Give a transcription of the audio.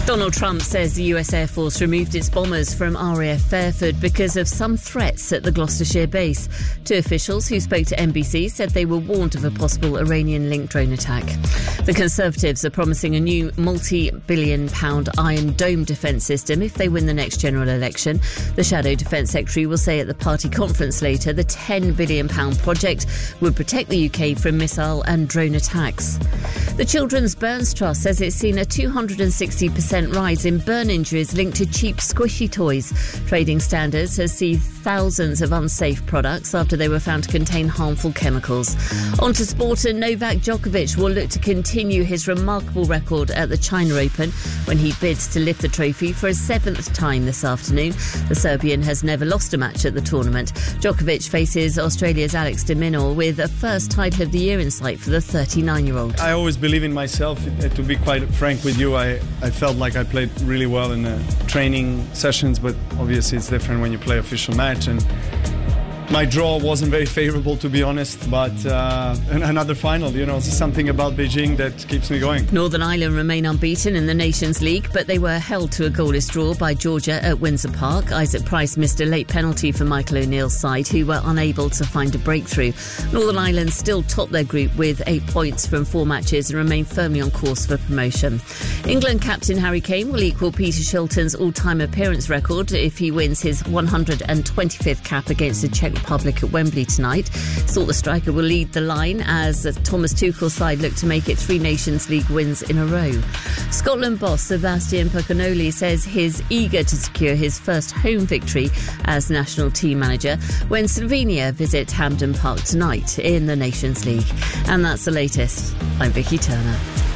Donald Trump says the US Air Force removed its bombers from RAF Fairford because of some threats at the Gloucestershire base. Two officials who spoke to NBC said they were warned of a possible Iranian-linked drone attack. The Conservatives are promising a new multi-billion-pound Iron Dome defence system if they win the next general election. The Shadow Defence Secretary will say at the party conference later the £10 billion project would protect the UK from missile and drone attacks. The Children's Burns Trust says it's seen a 260% rise in burn injuries linked to cheap squishy toys. Trading Standards has seized thousands of unsafe products after they were found to contain harmful chemicals. On to sport, and Novak Djokovic will look to continue his remarkable record at the China Open when he bids to lift the trophy for a seventh time this afternoon. The Serbian has never lost a match at the tournament. Djokovic faces Australia's Alex de Minaur with a first title of the year in sight for the 39-year-old. I always believe in myself. To be quite frank with you, I felt like I played really well in the training sessions, but obviously it's different when you play official match, and my draw wasn't very favourable, to be honest, but another final, something about Beijing that keeps me going. Northern Ireland remain unbeaten in the Nations League, but they were held to a goalless draw by Georgia at Windsor Park. Isaac Price missed a late penalty for Michael O'Neill's side, who were unable to find a breakthrough. Northern Ireland still top their group with 8 points from 4 matches and remain firmly on course for promotion. England captain Harry Kane will equal Peter Shilton's all-time appearance record if he wins his 125th cap against the Czech Republic at Wembley tonight. Thought the striker will lead the line as Thomas Tuchel's side look to make it 3 Nations League wins in a row. Scotland boss Sebastian Pocanoli says he's eager to secure his first home victory as national team manager when Slovenia visit Hampden Park tonight in the Nations League. And that's the latest. I'm Vicky Turner.